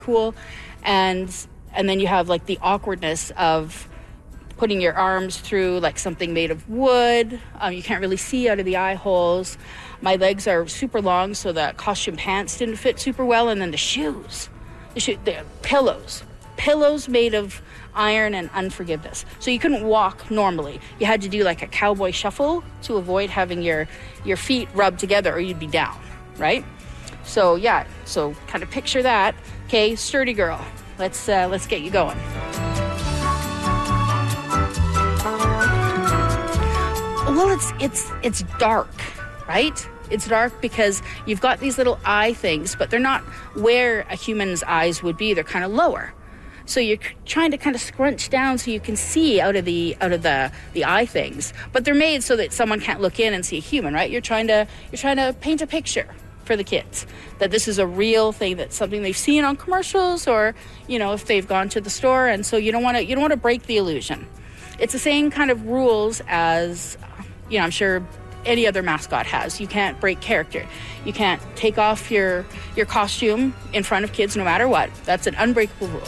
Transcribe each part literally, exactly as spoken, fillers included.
cool. And and then you have like the awkwardness of putting your arms through like something made of wood. Um, you can't really see out of the eye holes. My legs are super long, so the costume pants didn't fit super well. And then the shoes, the, shoe, the pillows, pillows made of iron and unforgiveness. So you couldn't walk normally. You had to do like a cowboy shuffle to avoid having your, your feet rubbed together or you'd be down, right? So yeah, so kind of picture that. Okay, sturdy girl. Let's uh, let's get you going. Well, it's it's it's dark, right? It's dark because you've got these little eye things, but they're not where a human's eyes would be. They're kind of lower. So you're trying to kind of scrunch down so you can see out of the out of the, the eye things. But they're made so that someone can't look in and see a human, right? You're trying to you're trying to paint a picture for the kids that this is a real thing, that's something they've seen on commercials, or you know, if they've gone to the store. And so you don't want to you don't want to break the illusion. It's the same kind of rules as, you know, I'm sure any other mascot has. You can't break character. You can't take off your your costume in front of kids no matter what. That's an unbreakable rule.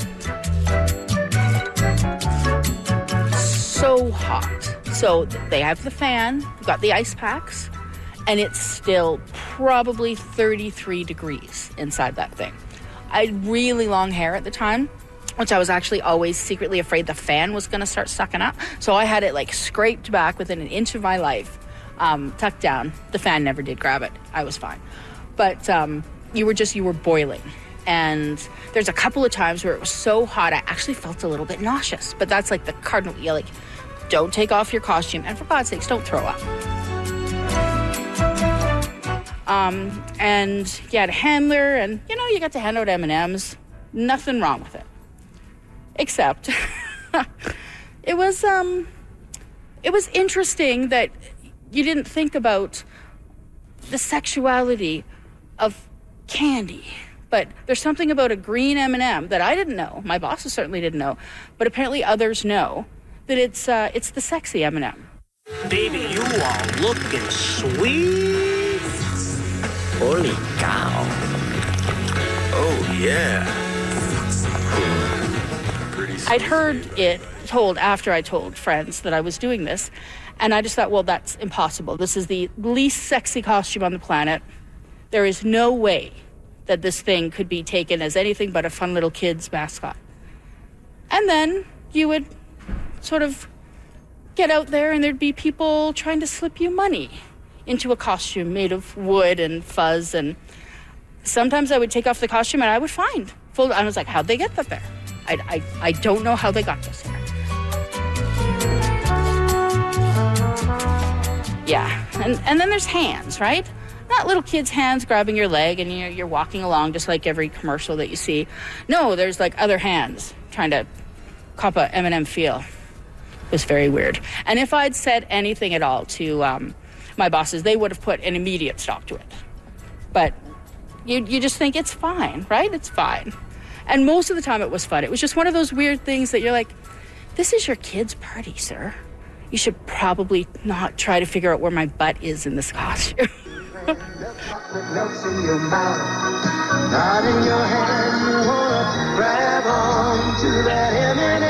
So hot. So they have the fan, we've got the ice packs, and it's still probably thirty-three degrees inside that thing. I had really long hair at the time, which I was actually always secretly afraid the fan was going to start sucking up. So I had it like scraped back within an inch of my life, um, tucked down. The fan never did grab it. I was fine. But um, you were just, you were boiling. And there's a couple of times where it was so hot, I actually felt a little bit nauseous. But that's like the cardinal, you know, like, don't take off your costume. And for God's sakes, don't throw up. Um, and you had a handler, and, you know, you got to hand out M and M's. Nothing wrong with it. Except it was um, it was interesting that you didn't think about the sexuality of candy. But there's something about a green M and M that I didn't know. My bosses certainly didn't know, but apparently others know that it's uh, it's the sexy M and M. Baby, you are looking sweet. Holy cow! Oh yeah. I'd heard it told after I told friends that I was doing this, and I just thought, well, that's impossible. This is the least sexy costume on the planet. There is no way that this thing could be taken as anything but a fun little kid's mascot. And then you would sort of get out there and there'd be people trying to slip you money into a costume made of wood and fuzz. And sometimes I would take off the costume and I would find full. I was like, how'd they get that there? I, I, I don't know how they got this here. Yeah, and, and then there's hands, right? Not little kids' hands grabbing your leg and you're, you're walking along just like every commercial that you see. No, there's like other hands trying to cop a M and M feel. It was very weird. And if I'd said anything at all to um, my bosses, they would have put an immediate stop to it. But you you just think it's fine, right? It's fine. And most of the time it was fun. It was just one of those weird things that you're like, this is your kid's party, sir. You should probably not try to figure out where my butt is in this costume. Melts in your mouth, not in your hand. You wanna grab on to that M and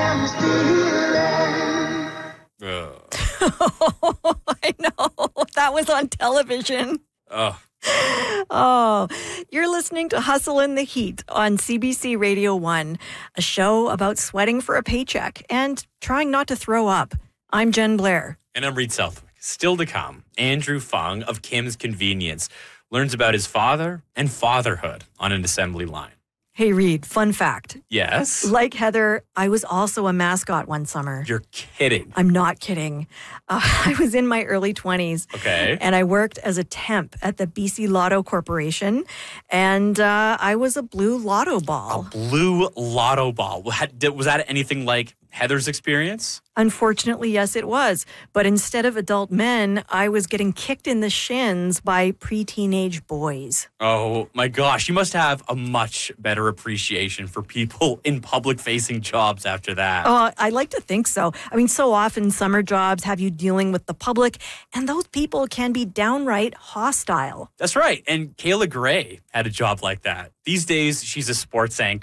M feeling. I know. That was on television. Oh. Oh, you're listening to Hustle in the Heat on C B C Radio one, a show about sweating for a paycheck and trying not to throw up. I'm Jen Blair. And I'm Reed Southwick. Still to come, Andrew Fung of Kim's Convenience learns about his father and fatherhood on an assembly line. Hey, Reed, fun fact. Yes? Like Heather, I was also a mascot one summer. You're kidding. I'm not kidding. Uh, I was in my early twenties. Okay. And I worked as a temp at the B C Lotto Corporation. And uh, I was a blue lotto ball. A blue lotto ball. Was that anything like Heather's experience? Unfortunately, yes, it was. But instead of adult men, I was getting kicked in the shins by pre-teenage boys. Oh my gosh, you must have a much better appreciation for people in public-facing jobs after that. Oh, I like to think so. I mean, so often summer jobs have you dealing with the public, and those people can be downright hostile. That's right. And Kayla Gray had a job like that. These days, she's a sports anchor